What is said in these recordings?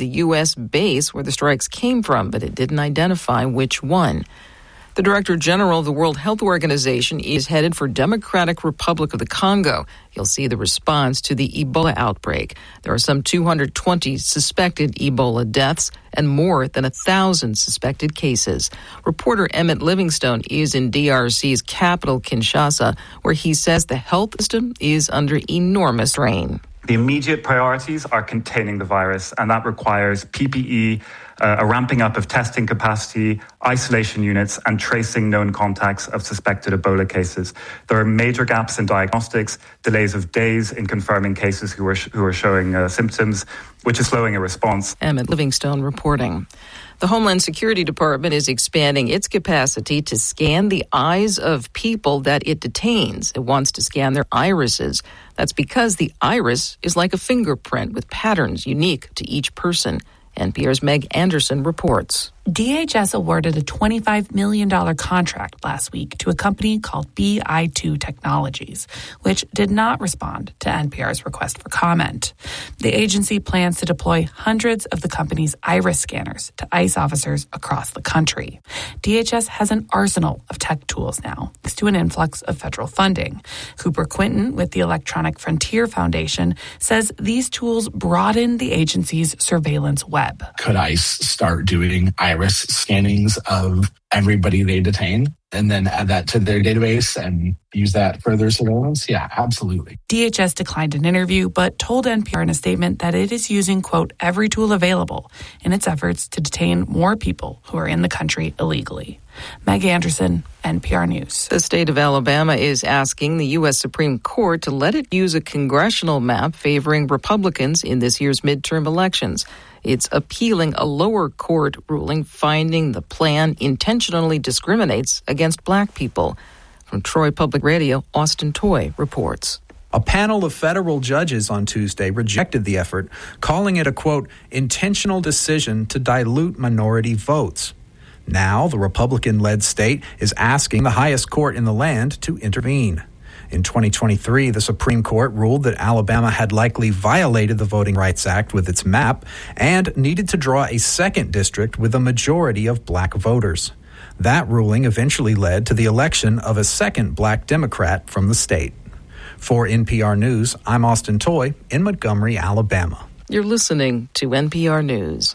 the U.S. base where the strikes came from, but it didn't identify which one. The Director General of the World Health Organization is headed for Democratic Republic of the Congo. You'll see the response to the Ebola outbreak. There are some 220 suspected Ebola deaths and more than 1,000 suspected cases. Reporter Emmett Livingstone is in DRC's capital, Kinshasa, where he says the health system is under enormous strain. The immediate priorities are containing the virus, and that requires PPE, a ramping up of testing capacity, isolation units, and tracing known contacts of suspected Ebola cases. There are major gaps in diagnostics, delays of days in confirming cases who are showing symptoms, which is slowing a response. Emmett Livingstone reporting. The Homeland Security Department is expanding its capacity to scan the eyes of people that it detains. It wants to scan their irises. That's because the iris is like a fingerprint with patterns unique to each person. NPR's Meg Anderson reports. DHS awarded a $25 million contract last week to a company called BI2 Technologies, which did not respond to NPR's request for comment. The agency plans to deploy hundreds of the company's iris scanners to ICE officers across the country. DHS has an arsenal of tech tools now, thanks to an influx of federal funding. Cooper Quinton with the Electronic Frontier Foundation says these tools broaden the agency's surveillance web. Could ICE start doing iris scannings of everybody they detain and then add that to their database and use that for their surveillance? Yeah, absolutely. DHS declined an interview, but told NPR in a statement that it is using, quote, every tool available in its efforts to detain more people who are in the country illegally. Meg Anderson, NPR News. The state of Alabama is asking the U.S. Supreme Court to let it use a congressional map favoring Republicans in this year's midterm elections. It's appealing a lower court ruling finding the plan intentionally discriminates against black people. From Troy Public Radio, Austin Toy reports. A panel of federal judges on Tuesday rejected the effort, calling it a, quote, intentional decision to dilute minority votes. Now, the Republican-led state is asking the highest court in the land to intervene. In 2023, the Supreme Court ruled that Alabama had likely violated the Voting Rights Act with its map and needed to draw a second district with a majority of black voters. That ruling eventually led to the election of a second black Democrat from the state. For NPR News, I'm Austin Toy in Montgomery, Alabama. You're listening to NPR News.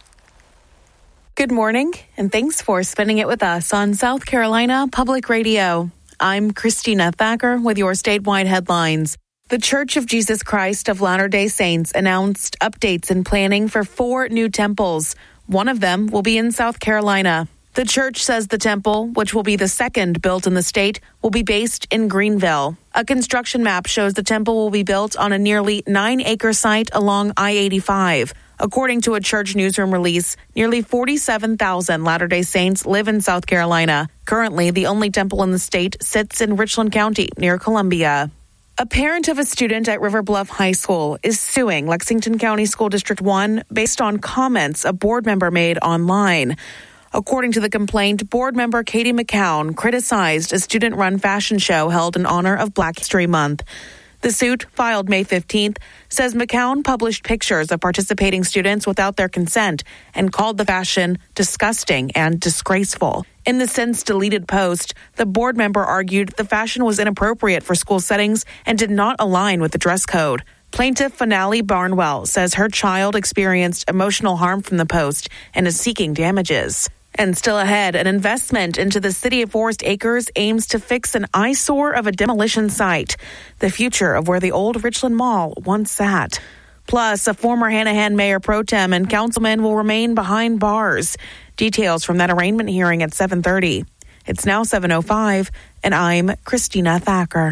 Good morning, and thanks for spending it with us on South Carolina Public Radio. I'm Christina Thacker with your statewide headlines. The Church of Jesus Christ of Latter-day Saints announced updates in planning for 4 new temples. One of them will be in South Carolina. The church says the temple, which will be the second built in the state, will be based in Greenville. A construction map shows the temple will be built on a nearly 9-acre site along I-85. According to a church newsroom release, nearly 47,000 Latter-day Saints live in South Carolina. Currently, the only temple in the state sits in Richland County near Columbia. A parent of a student at River Bluff High School is suing Lexington County School District 1 based on comments a board member made online. According to the complaint, board member Katie McCown criticized a student-run fashion show held in honor of Black History Month. The suit, filed May 15th, says McCown published pictures of participating students without their consent and called the fashion disgusting and disgraceful. In the since-deleted post, the board member argued the fashion was inappropriate for school settings and did not align with the dress code. Plaintiff Finale Barnwell says her child experienced emotional harm from the post and is seeking damages. And still ahead, an investment into the city of Forest Acres aims to fix an eyesore of a demolition site, the future of where the old Richland Mall once sat. Plus, a former Hanahan mayor pro tem and councilman will remain behind bars. Details from that arraignment hearing at 7:30. It's now 7:05, and I'm Christina Thacker.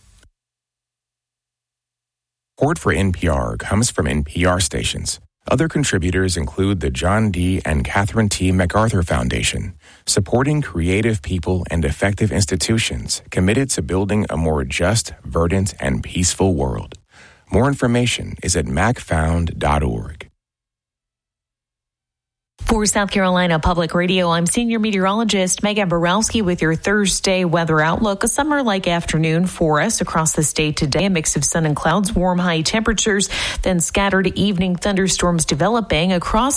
Support for NPR comes from NPR stations. Other contributors include the John D. and Catherine T. MacArthur Foundation, supporting creative people and effective institutions committed to building a more just, verdant, and peaceful world. More information is at macfound.org. For South Carolina Public Radio, I'm senior meteorologist Megan Borowski with your Thursday weather outlook. A summer-like afternoon for us across the state today. A mix of sun and clouds, warm high temperatures, then scattered evening thunderstorms developing across